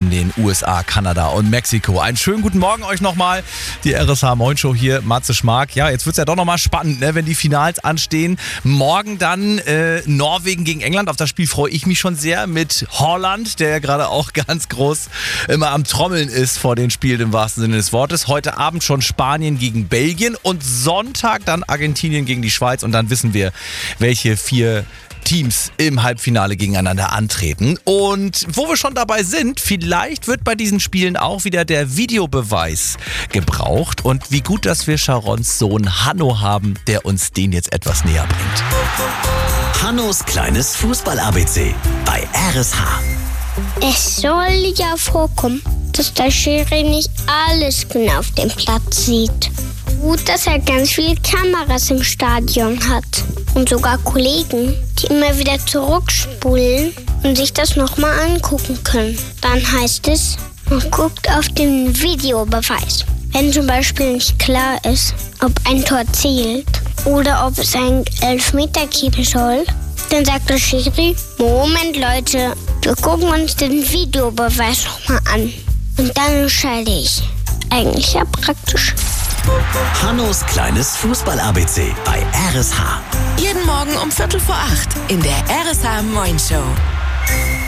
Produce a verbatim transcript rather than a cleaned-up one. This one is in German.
in den U S A, Kanada und Mexiko. Einen schönen guten Morgen euch nochmal. Die R S H Moin Show hier, Matze Schmark. Ja, jetzt wird's ja doch nochmal spannend, ne, wenn die Finals anstehen. Morgen dann äh, Norwegen gegen England. Auf das Spiel freue ich mich schon sehr mit Haaland, der ja gerade auch ganz groß immer am Trommeln ist vor den Spielen im wahrsten Sinne des Wortes. Heute Abend schon Spanien gegen Belgien und Sonntag dann Argentinien gegen die Schweiz. Und dann wissen wir, welche vier Teams im Halbfinale gegeneinander antreten. Und wo wir schon dabei sind, vielleicht wird bei diesen Spielen auch wieder der Videobeweis gebraucht. Und wie gut, dass wir Sharons Sohn Hanno haben, der uns den jetzt etwas näher bringt. Hannos kleines Fußball-A B C bei R S H. Es soll ja vorkommen, dass der Schiri nicht alles genau auf dem Platz sieht. Gut, dass er ganz viele Kameras im Stadion hat und sogar Kollegen, die immer wieder zurückspulen und sich das nochmal angucken können. Dann heißt es, man guckt auf den Videobeweis. Wenn zum Beispiel nicht klar ist, ob ein Tor zählt oder ob es einen Elfmeter geben soll, dann sagt der Schiri, Moment Leute, wir gucken uns den Videobeweis nochmal an. Und dann entscheide ich. Eigentlich ja praktisch. Hannos kleines Fußball-A B C bei R S H. Jeden Morgen um Viertel vor acht in der R S H Moin Show.